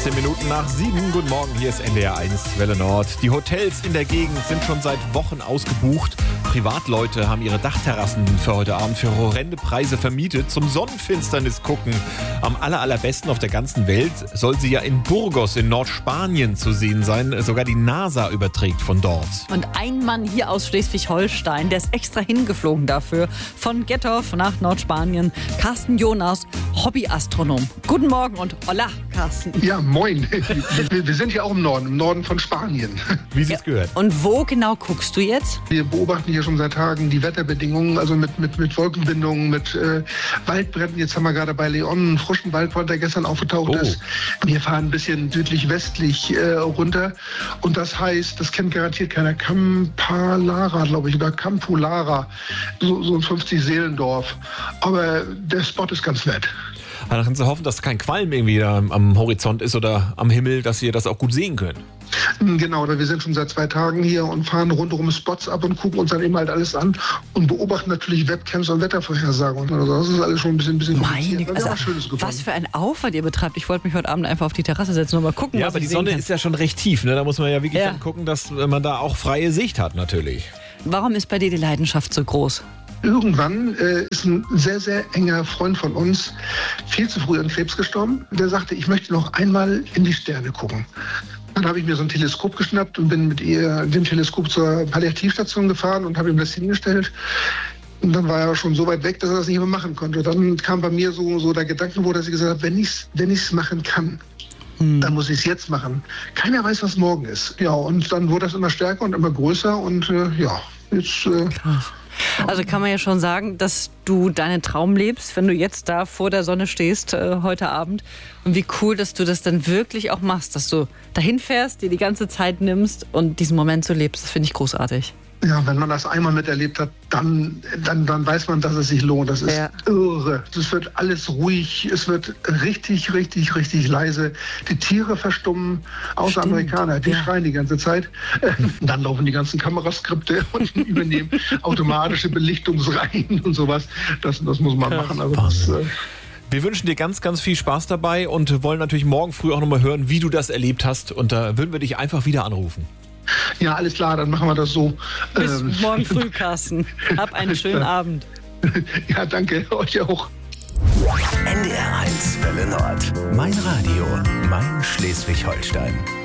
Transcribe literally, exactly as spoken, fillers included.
sechzehn Minuten nach sieben. Guten Morgen, hier ist N D R eins Welle Nord. Die Hotels in der Gegend sind schon seit Wochen ausgebucht. Privatleute haben ihre Dachterrassen für heute Abend für horrende Preise vermietet. Zum Sonnenfinsternis gucken. Am aller, allerbesten auf der ganzen Welt soll sie ja in Burgos in Nordspanien zu sehen sein. Sogar die NASA überträgt von dort. Und ein Mann hier aus Schleswig-Holstein, der ist extra hingeflogen dafür. Von Gettorf nach Nordspanien. Carsten Jonas, Hobbyastronom. Guten Morgen und hola, Carsten. Ja, moin. Wir, wir sind ja auch im Norden, im Norden von Spanien. Wie sie es gehört. Und wo genau guckst du jetzt? Wir beobachten hier schon seit Tagen die Wetterbedingungen, also mit, mit, mit Wolkenbindungen, mit äh, Waldbränden. Jetzt haben wir gerade bei Leon einen frischen Waldbrand, der gestern aufgetaucht Oh. ist. Wir fahren ein bisschen südlich-westlich äh, runter. Und das heißt, das kennt garantiert keiner, Campalara, glaube ich, oder Campolara, so, so ein fünfzig-Seelendorf. Aber der Spot ist ganz nett. Dann kannst du hoffen, dass kein Qualm irgendwie da am Horizont ist oder am Himmel, dass ihr das auch gut sehen könnt. Genau, wir sind schon seit zwei Tagen hier und fahren rundherum Spots ab und gucken uns dann eben halt alles an und beobachten natürlich Webcams und Wettervorhersagen. Also das ist alles schon ein bisschen, ein bisschen Meine, kompliziert. also, Was Schönes gefunden. was für ein Aufwand ihr betreibt. Ich wollte mich heute Abend einfach auf die Terrasse setzen und mal gucken, Ja, was aber die ich sehen Sonne kann. ist ja schon recht tief. Ne? Da muss man ja wirklich Ja. dann gucken, dass man da auch freie Sicht hat natürlich. Warum ist bei dir die Leidenschaft so groß? Irgendwann äh, ist ein sehr, sehr enger Freund von uns viel zu früh an Krebs gestorben. Der sagte, ich möchte noch einmal in die Sterne gucken. Dann habe ich mir so ein Teleskop geschnappt und bin mit ihr, dem Teleskop zur Palliativstation gefahren und habe ihm das hingestellt. Und dann war er schon so weit weg, dass er das nicht mehr machen konnte. Dann kam bei mir so, so der Gedanke, wo dass ich gesagt habe, wenn ich es wenn ich's machen kann, dann muss ich es jetzt machen. Keiner weiß, was morgen ist. Ja, und dann wurde das immer stärker und immer größer und äh, ja, jetzt... Äh, Also kann man ja schon sagen, dass du deinen Traum lebst, wenn du jetzt da vor der Sonne stehst äh, heute Abend. Und wie cool, dass du das dann wirklich auch machst, dass du dahin fährst, dir die ganze Zeit nimmst und diesen Moment so lebst. Das finde ich großartig. Ja, wenn man das einmal miterlebt hat, dann, dann, dann weiß man, dass es sich lohnt. Das ist Ja. irre. Es wird alles ruhig, es wird richtig, richtig, richtig leise. Die Tiere verstummen, außer Stimmt. Amerikaner, die Ja. schreien die ganze Zeit. Dann laufen die ganzen Kameraskripte und übernehmen automatische Belichtungsreihen und sowas. Das, das muss man machen. Also das, äh, Wir wünschen dir ganz, ganz viel Spaß dabei und wollen natürlich morgen früh auch nochmal hören, wie du das erlebt hast. Und da würden wir dich einfach wieder anrufen. ja, alles klar, dann machen wir das so. Bis Ähm, morgen früh, Carsten. Hab einen schönen Abend. ja, danke, euch auch. N D R eins Welle Nord. Mein Radio, mein Schleswig-Holstein.